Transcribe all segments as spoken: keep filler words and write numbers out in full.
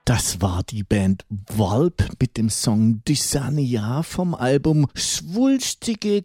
Das war die Band Valp mit dem Song Dysania vom Album Svulstige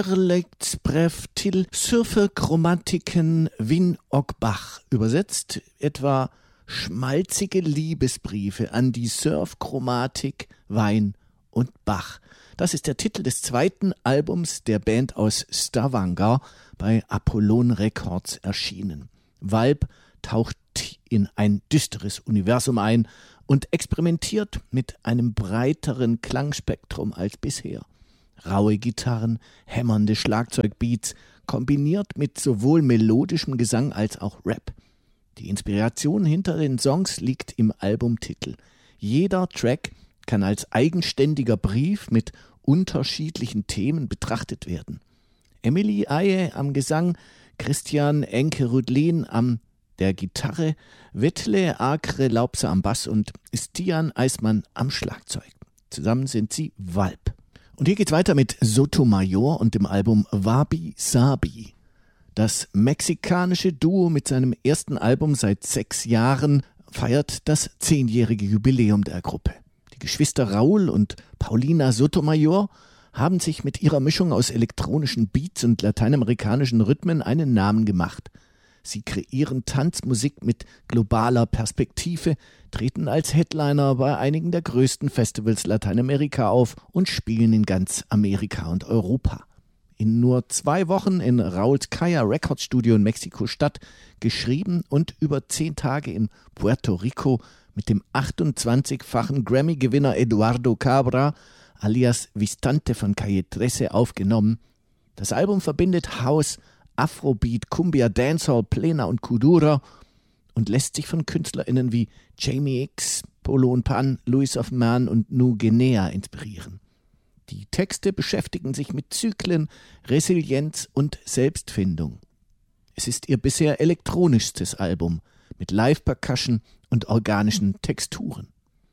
kärleksbrev till surferchromatiken Vin och Bach. Übersetzt etwa schmalzige Liebesbriefe an die Surfchromatik, Wein und Bach. Das ist der Titel des zweiten Albums der Band aus Stavanger, bei Apollon Records erschienen. Valp taucht in ein düsteres Universum ein und experimentiert mit einem breiteren Klangspektrum als bisher. Raue Gitarren, hämmernde Schlagzeugbeats, kombiniert mit sowohl melodischem Gesang als auch Rap. Die Inspiration hinter den Songs liegt im Albumtitel. Jeder Track kann als eigenständiger Brief mit unterschiedlichen Themen betrachtet werden. Emily Aye am Gesang, Christian Enke-Rüdlin am der Gitarre, Vetle Akre-Laupse am Bass und Stian Eismann am Schlagzeug. Zusammen sind sie Valp. Und hier geht's weiter mit Sotomayor und dem Album Wabi Sabi. Das mexikanische Duo mit seinem ersten Album seit sechs Jahren feiert das zehnjährige Jubiläum der Gruppe. Die Geschwister Raúl und Paulina Sotomayor haben sich mit ihrer Mischung aus elektronischen Beats und lateinamerikanischen Rhythmen einen Namen gemacht. Sie kreieren Tanzmusik mit globaler Perspektive, treten als Headliner bei einigen der größten Festivals Lateinamerika auf und spielen in ganz Amerika und Europa. In nur zwei Wochen in Raúls Kaya Records Studio in Mexiko-Stadt, geschrieben und über zehn Tage in Puerto Rico mit dem achtundzwanzigfachen Grammy-Gewinner Eduardo Cabra alias Vistante von Calle dreizehn aufgenommen. Das Album verbindet House, Afrobeat, Cumbia, Dancehall, Plena und Kuduro und lässt sich von KünstlerInnen wie Jamie X, Polo und Pan, Louis of Man und Nu Guinea inspirieren. Die Texte beschäftigen sich mit Zyklen, Resilienz und Selbstfindung. Es ist ihr bisher elektronischstes Album mit Live-Percussion und organischen Texturen.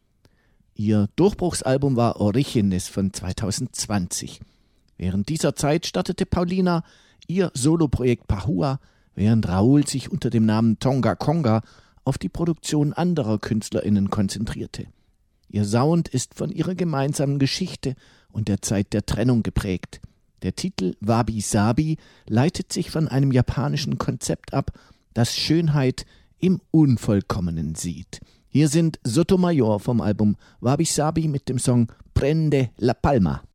Ihr Durchbruchsalbum war Orígenes von zweitausendzwanzig. Während dieser Zeit startete Paulina ihr Soloprojekt Pahua, während Raúl sich unter dem Namen Tonga Conga auf die Produktion anderer KünstlerInnen konzentrierte. Ihr Sound ist von ihrer gemeinsamen Geschichte und der Zeit der Trennung geprägt. Der Titel Wabi Sabi leitet sich von einem japanischen Konzept ab, das Schönheit im Unvollkommenen sieht. Hier sind Sotomayor vom Album Wabi Sabi mit dem Song Prende la Palma.